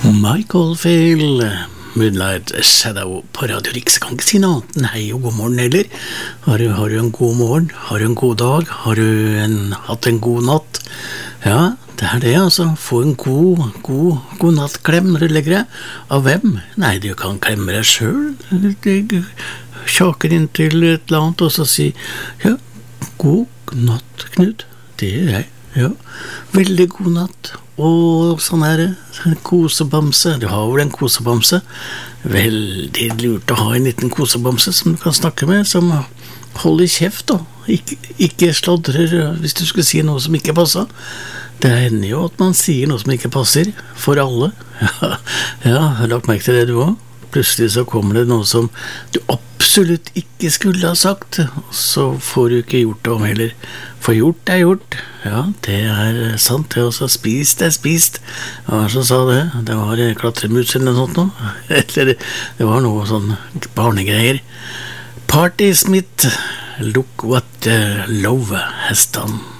Michael Field, Moonlight Shadow på Radio Riks. Jeg kan ikke si noe annet enn hei og god morgen heller. Har du en god morgen? Har du en god dag? Har du hatt en god natt? Ja, det det altså. Få en god nattklem når du legger deg. Av hvem? Nei, du kan klemme deg selv. Du kjaker inn til et eller annet og så si ja, god natt, Knut. Det gjør jeg, ja. Veldig god natt. Og sånn det, en kosebamse. Du har vel en kosebamse? Veldig lurt å ha en liten kosebamse som du kan snakke med, som holder kjeft da. Ikke slodrer hvis du skulle si noe som ikke passer. Det hender jo at man sier noe som ikke passer for alle. Ja, har lagt merke til det du også. Plutselig så kommer det noe som du absolutt ikke skulle ha sagt, og så får du ikke gjort det om heller. For gjort gjort. Ja, det sant. Det også spist spist. Hva som sa det? Det var klatremus eller noe sånt nå. Eller det var noe sånn barnegreier. Party Smith, look what love has done.